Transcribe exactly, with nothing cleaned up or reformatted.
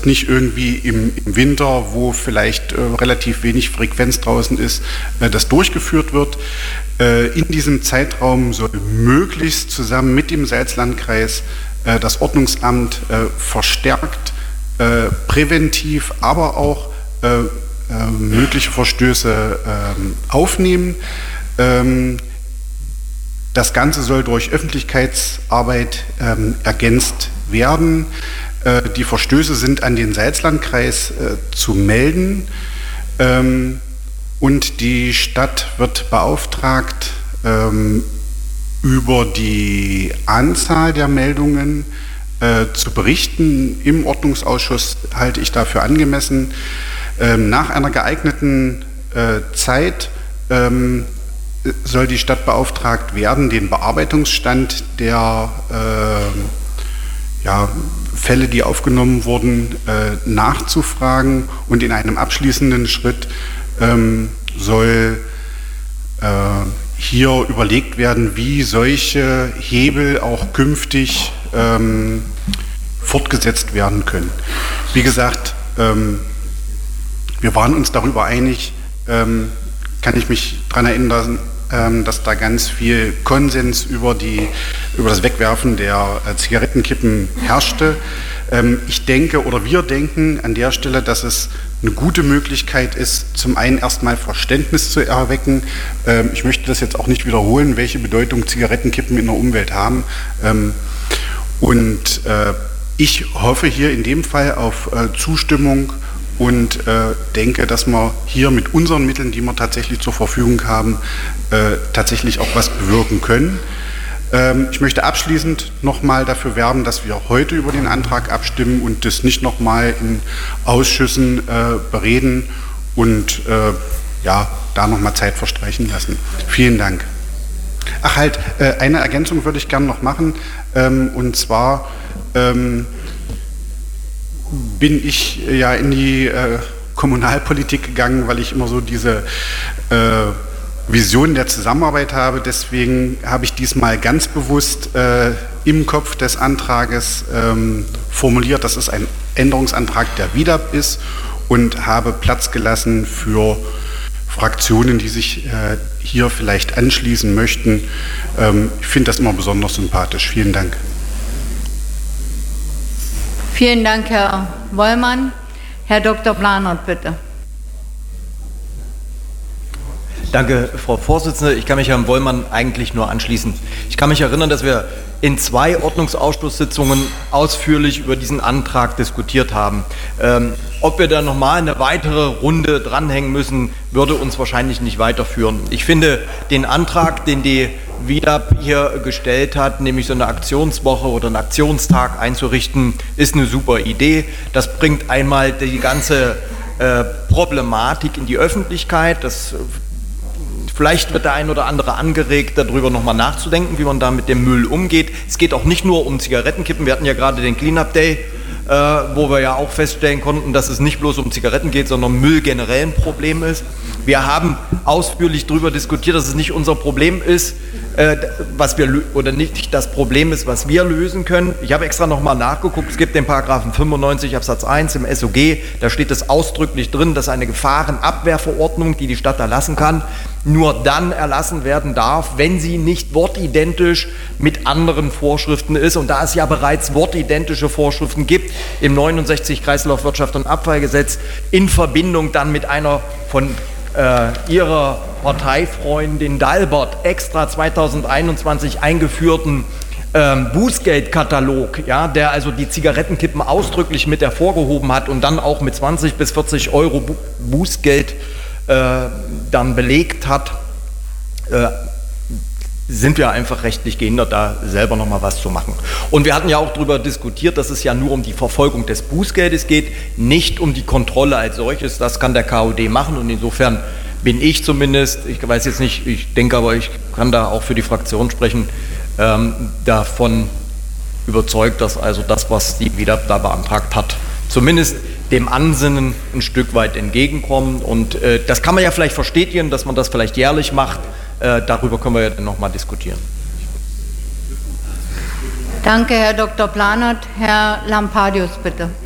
dass nicht irgendwie im, im Winter, wo vielleicht äh, relativ wenig Frequenz draußen ist, äh, das durchgeführt wird. Äh, in diesem Zeitraum soll möglichst zusammen mit dem Salzlandkreis äh, das Ordnungsamt äh, verstärkt, äh, präventiv, aber auch äh, äh, mögliche Verstöße äh, aufnehmen. Ähm, Das Ganze soll durch Öffentlichkeitsarbeit ähm, ergänzt werden. Äh, die Verstöße sind an den Salzlandkreis äh, zu melden ähm, und die Stadt wird beauftragt, ähm, über die Anzahl der Meldungen äh, zu berichten. Im Ordnungsausschuss halte ich dafür angemessen. Ähm, nach einer geeigneten äh, Zeit ähm, soll die Stadt beauftragt werden, den Bearbeitungsstand der äh, ja, Fälle, die aufgenommen wurden, äh, nachzufragen, und in einem abschließenden Schritt ähm, soll äh, hier überlegt werden, wie solche Hebel auch künftig ähm, fortgesetzt werden können. Wie gesagt, ähm, wir waren uns darüber einig, ähm, kann ich mich daran erinnern, dass da ganz viel Konsens über, die, über das Wegwerfen der Zigarettenkippen herrschte. Ich denke oder wir denken an der Stelle, dass es eine gute Möglichkeit ist, zum einen erstmal Verständnis zu erwecken. Ich möchte das jetzt auch nicht wiederholen, welche Bedeutung Zigarettenkippen in der Umwelt haben. Und ich hoffe hier in dem Fall auf Zustimmung und äh, denke, dass wir hier mit unseren Mitteln, die wir tatsächlich zur Verfügung haben, äh, tatsächlich auch was bewirken können. Ähm, ich möchte abschließend nochmal dafür werben, dass wir heute über den Antrag abstimmen und das nicht nochmal in Ausschüssen äh, bereden und äh, ja, da nochmal Zeit verstreichen lassen. Vielen Dank. Ach halt, äh, eine Ergänzung würde ich gerne noch machen, ähm, und zwar ähm, bin ich ja in die äh, Kommunalpolitik gegangen, weil ich immer so diese äh, Vision der Zusammenarbeit habe. Deswegen habe ich diesmal ganz bewusst äh, im Kopf des Antrages ähm, formuliert, dass es ein Änderungsantrag der W I D A B ist, und habe Platz gelassen für Fraktionen, die sich äh, hier vielleicht anschließen möchten. Ähm, ich finde das immer besonders sympathisch. Vielen Dank. Vielen Dank, Herr Wollmann. Herr Doktor Planert, bitte. Danke, Frau Vorsitzende. Ich kann mich Herrn Wollmann eigentlich nur anschließen. Ich kann mich erinnern, dass wir in zwei Ordnungsausschusssitzungen ausführlich über diesen Antrag diskutiert haben. Ähm, ob wir da nochmal eine weitere Runde dranhängen müssen, würde uns wahrscheinlich nicht weiterführen. Ich finde den Antrag, den die W I D A B hier gestellt hat, nämlich so eine Aktionswoche oder einen Aktionstag einzurichten, ist eine super Idee. Das bringt einmal die ganze äh, Problematik in die Öffentlichkeit. Das Vielleicht wird der ein oder andere angeregt, darüber nochmal nachzudenken, wie man da mit dem Müll umgeht. Es geht auch nicht nur um Zigarettenkippen. Wir hatten ja gerade den Cleanup Day, äh, wo wir ja auch feststellen konnten, dass es nicht bloß um Zigaretten geht, sondern Müll generell ein Problem ist. Wir haben ausführlich darüber diskutiert, dass es nicht unser Problem ist, äh, was wir oder nicht das Problem ist, was wir lösen können. Ich habe extra nochmal nachgeguckt. Es gibt den Paragraphen fünfundneunzig Absatz eins im S O G. Da steht es ausdrücklich drin, dass eine Gefahrenabwehrverordnung, die die Stadt erlassen kann, nur dann erlassen werden darf, wenn sie nicht wortidentisch mit anderen Vorschriften ist. Und da es ja bereits wortidentische Vorschriften gibt im neunundsechzig Kreislaufwirtschaft und Abfallgesetz in Verbindung dann mit einer von äh, ihrer Parteifreundin Dalbert extra zweitausendeinundzwanzig eingeführten ähm, Bußgeldkatalog, ja, der also die Zigarettenkippen ausdrücklich mit hervorgehoben hat und dann auch mit zwanzig bis vierzig Euro Bu- Bußgeld Äh, dann belegt hat, äh, sind wir einfach rechtlich gehindert, da selber nochmal was zu machen. Und wir hatten ja auch darüber diskutiert, dass es ja nur um die Verfolgung des Bußgeldes geht, nicht um die Kontrolle als solches. Das kann der K O D machen, und insofern bin ich zumindest, ich weiß jetzt nicht, ich denke aber, ich kann da auch für die Fraktion sprechen, ähm, davon überzeugt, dass also das, was die W I D A B da beantragt hat, zumindest dem Ansinnen ein Stück weit entgegenkommen. Und äh, das kann man ja vielleicht verstetigen, dass man das vielleicht jährlich macht. Äh, darüber können wir ja dann nochmal diskutieren. Danke, Herr Doktor Planert. Herr Lampadius, bitte.